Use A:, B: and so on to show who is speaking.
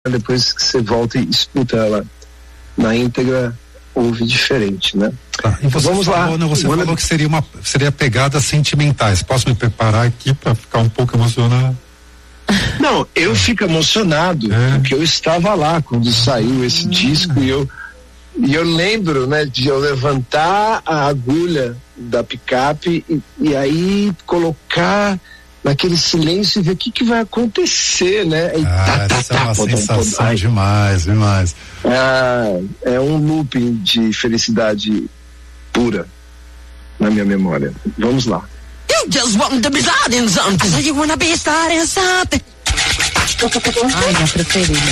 A: depois que você volta e escuta ela na íntegra, ouve diferente, né?
B: Tá. E você
A: vamos
B: falou,
A: lá.
B: Né, você falou que seria pegadas sentimentais. Posso me preparar aqui para ficar um pouco emocionado?
A: Não, eu fico emocionado porque eu estava lá quando saiu esse disco e eu lembro, né, de eu levantar a agulha da picape e aí colocar naquele silêncio e ver o que vai acontecer, né? E
B: essa é uma sensação demais.
A: É um looping de felicidade pura na minha memória. Vamos lá.
C: You just want to be starting something. So you wanna be starting something.
D: Ai, minha preferida.